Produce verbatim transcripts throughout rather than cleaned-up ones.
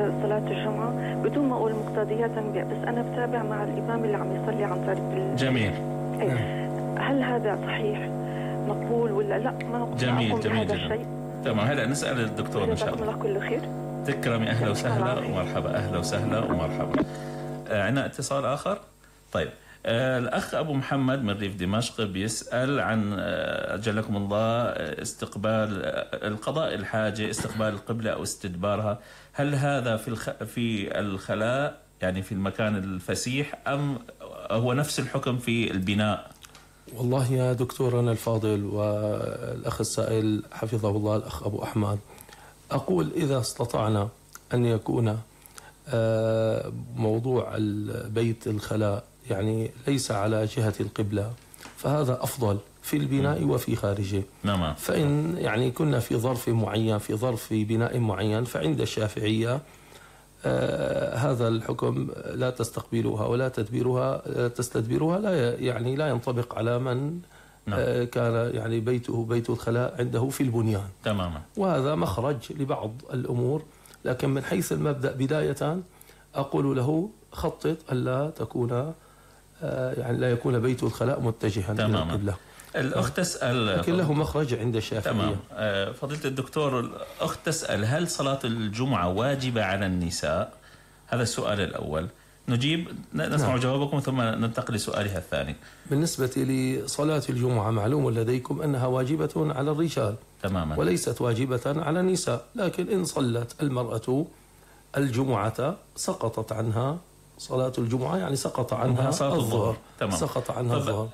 صلاة الجمعة بدون ما أقول مقتضيات تنبيه، بس أنا بتابع مع الإمام اللي عم يصلي عن طريق. جميل. أي. هل هذا صحيح مقبول ولا لا؟ ما جميل جميل جدا. تمام، هلا نسأل الدكتور إن شاء الله. جزاكم الله كل خير. تكرمي، أهلا وسهلا ومرحبا. أهلا وسهلا ومرحبا. آه عندنا اتصال آخر. طيب، آه الأخ أبو محمد من ريف دمشق بيسأل عن آه أجلكم الله استقبال آه القضاء الحاجة، استقبال القبلة أو استدبارها، هل هذا في الخ... في الخلاء يعني في المكان الفسيح أم هو نفس الحكم في البناء؟ والله يا دكتورنا الفاضل والأخ السائل حفظه الله الأخ أبو أحمد، أقول إذا استطعنا أن يكون موضوع البيت الخلاء يعني ليس على جهة القبلة فهذا أفضل في البناء وفي خارجه. نعم. فإن يعني كنا في ظرف معين في ظرف بناء معين فعند الشافعية آه هذا الحكم لا تستقبلها ولا تدبيرها تستدبرها لا يعني لا ينطبق على من نعم. آه كان يعني بيته بيت الخلاء عنده في البنيان تماما. وهذا مخرج لبعض الأمور، لكن من حيث المبدأ بداية أقول له خطط ألا تكون آه يعني لا يكون بيت الخلاء متجها إلى القبلة. الأخت تسأل، لكن له مخرج عند الشافعية. تمام. فضيلة الدكتور، الأخت تسأل هل صلاة الجمعة واجبة على النساء؟ هذا السؤال الأول، نجيب نسمع نعم. جوابكم ثم ننتقل لسؤالها الثاني. بالنسبة لصلاة الجمعة معلوم لديكم أنها واجبة على الرجال تماما، وليست واجبة على النساء، لكن إن صلت المرأة الجمعة سقطت عنها صلاة الجمعة، يعني سقط عنها الظهر. سقط عنها الظهر.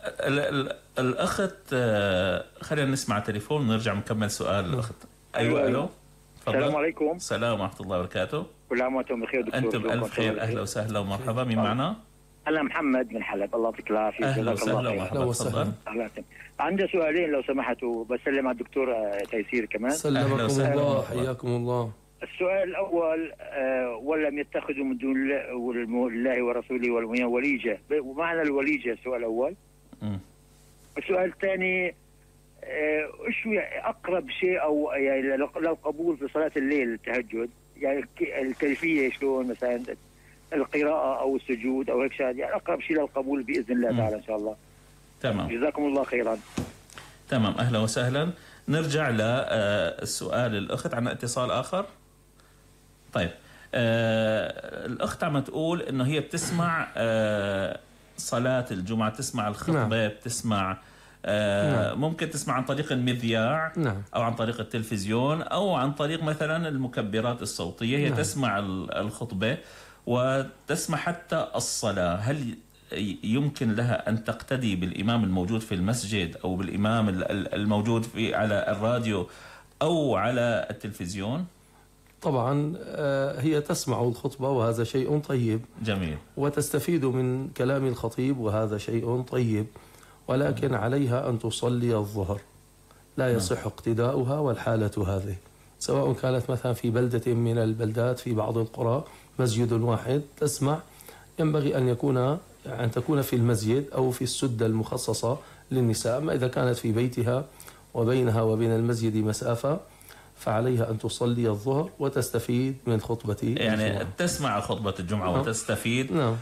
الأخت خلينا نسمع تليفون ونرجع نكمل سؤال الأخت. أيوة. ألو. السلام عليكم. السلام ورحمة الله وبركاته. كل عام وأنتم بخير دكتور. أنتم ألف خير. أهلا وسهلا ومرحبا. مين معنا؟ أنا محمد من حلب. الله يعطيك العافية. أهلا وسهلا ومرحبا. تفضل. عندي سؤالين لو سمحتوا، بسلم على الدكتور تيسير كمان. سلمكم الله، حياكم الله. السؤال الأول، أه ولم يتخذوا من دون الله ورسوله والمؤمنين وليجة، ومعنى الوليجة السؤال الأول. م. السؤال الثاني، أه شو أقرب شيء أو يعني للقبول في صلاة الليل التهجد، يعني الكيفية شلون مثلا القراءة أو السجود أو هيك شيء، يعني أقرب شيء للقبول بإذن الله تعالى إن شاء الله. تمام. جزاكم الله خيرا. تمام، أهلا وسهلا. نرجع للسؤال الأخت. عن اتصال آخر. طيب، آه الأخت عم تقول إنه هي بتسمع آه صلاة الجمعة، تسمع الخطبة. نعم. بتسمع آه نعم. ممكن تسمع عن طريق المذياع. نعم. أو عن طريق التلفزيون أو عن طريق مثلا المكبرات الصوتية. هي نعم. تسمع الخطبة وتسمع حتى الصلاة. هل يمكن لها أن تقتدي بالإمام الموجود في المسجد أو بالإمام الموجود في على الراديو أو على التلفزيون؟ طبعا هي تسمع الخطبة وهذا شيء طيب. جميل. وتستفيد من كلام الخطيب وهذا شيء طيب، ولكن عليها أن تصلي الظهر، لا يصح اقتداؤها والحالة هذه، سواء كانت مثلا في بلدة من البلدات في بعض القرى مسجد واحد تسمع، ينبغي أن يكون أن تكون في المسجد أو في السدة المخصصة للنساء. أما إذا كانت في بيتها وبينها وبين المسجد مسافة فعليها أن تصلي الظهر وتستفيد من خطبة يعني الجمعة. تسمع خطبة الجمعة نعم. وتستفيد. نعم.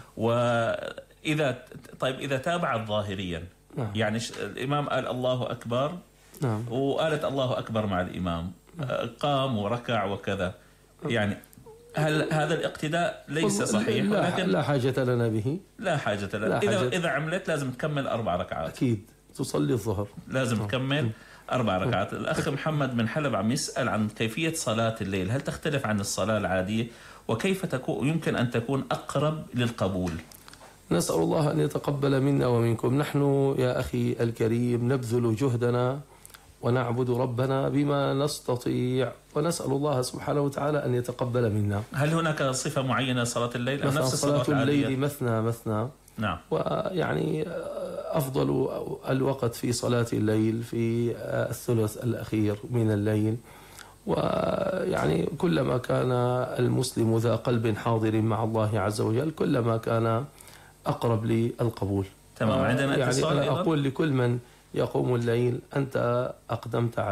وإذا طيب إذا تابعت ظاهريا نعم. يعني الإمام قال الله أكبر. نعم. وقالت الله أكبر مع الإمام. نعم. قام وركع وكذا. يعني هل هذا الاقتداء ليس صحيح؟ لا, لكن لا حاجة لنا به. لا حاجة لنا. إذا حاجة. إذا عملت لازم تكمل أربع ركعات. أكيد تصلي الظهر. لازم نعم. تكمل أربع ركعات. الأخ محمد من حلب عم يسأل عن كيفية صلاة الليل، هل تختلف عن الصلاة العادية؟ وكيف تكون يمكن أن تكون أقرب للقبول؟ نسأل الله أن يتقبل منا ومنكم. نحن يا أخي الكريم نبذل جهدنا ونعبد ربنا بما نستطيع، ونسأل الله سبحانه وتعالى أن يتقبل منا. هل هناك صفة معينة صلاة الليل أم نفس صلاة الليل مثنى مثنى؟ نعم. ويعني أفضل الوقت في صلاة الليل في الثلث الأخير من الليل، ويعني كلما كان المسلم ذا قلب حاضر مع الله عز وجل كلما كان أقرب للقبول. تمام. عندنا يعني اتصال أنا أقول لكل من يقوم الليل أنت أقدمت على